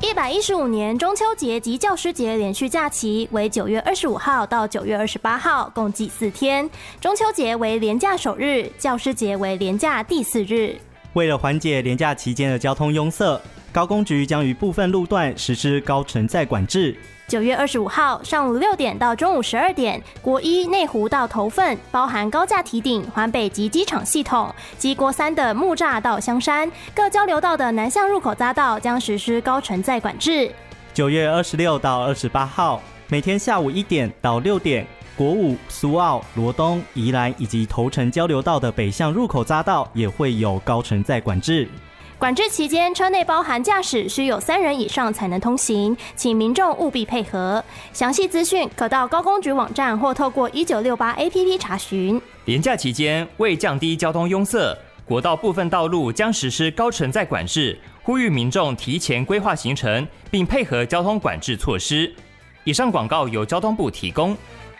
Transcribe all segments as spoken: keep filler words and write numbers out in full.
一百一十五年中秋节及教师节连续假期为九月二十五号到九月二十八号，共计四天。中秋节为连假首日，教师节为连假第四日。 为了缓解连假期间的交通拥塞，高公局将于部分路段实施高承载管制。 九月二十五号上午六点到中午十二点，国一内湖到头份，包含高架堤顶、环北及机场系统及国三的木栅到香山各交流道的南向入口匝道将实施高承载管制。 九月二十六到二十八号，每天下午一点到六点，国五、苏澳、罗东、宜兰以及头城交流道的北向入口匝道也会有高承载管制。 管制期间，车内包含驾驶需有三人以上才能通行，请民众务必配合。详细资讯可到高公局网站或透过一九六八 A P P 查询。 连假期间，为降低交通拥塞，国道部分道路将实施高承载管制，呼吁民众提前规划行程，并配合交通管制措施。以上广告由交通部提供。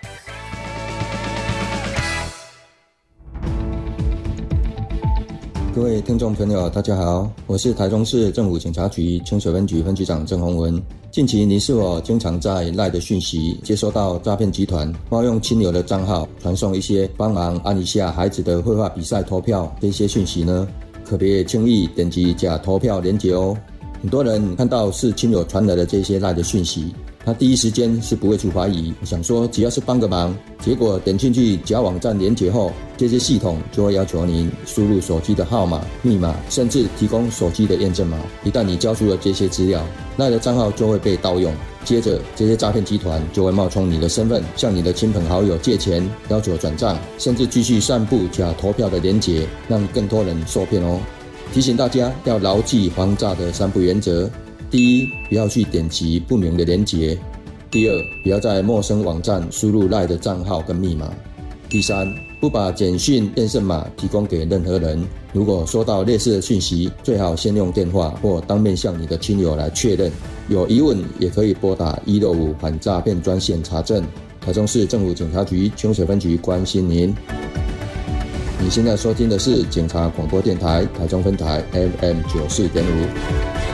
各位听众朋友大家好，我是台中市政府警察局清水分局分局长郑宏文。近期你是否经常在 LINE 的讯息接收到诈骗集团冒用亲友的账号传送一些帮忙按一下孩子的绘画比赛投票这些讯息呢？可别轻易点击假投票连结哦。很多人看到是亲友传来的这些 LINE 的讯息，他第一时间是不会去怀疑，想说只要是帮个忙，结果点进去假网站连结后，这些系统就会要求您输入手机的号码、密码，甚至提供手机的验证码。一旦你交出了这些资料，那的账号就会被盗用。接着，这些诈骗集团就会冒充你的身份，向你的亲朋好友借钱，要求转账，甚至继续散布假投票的连结，让更多人受骗哦。提醒大家要牢记防诈的三不原则。第一，不要去点击不明的连结；第二，不要在陌生网站输入 LINE 的账号跟密码；第三，不把简讯验证码提供给任何人。如果收到类似的讯息，最好先用电话或当面向你的亲友来确认。有疑问也可以拨打一六五反诈骗专线查证。台中市政府警察局清水分局关心您。你现在收听的是警察广播电台台中分台 F M 九四点五。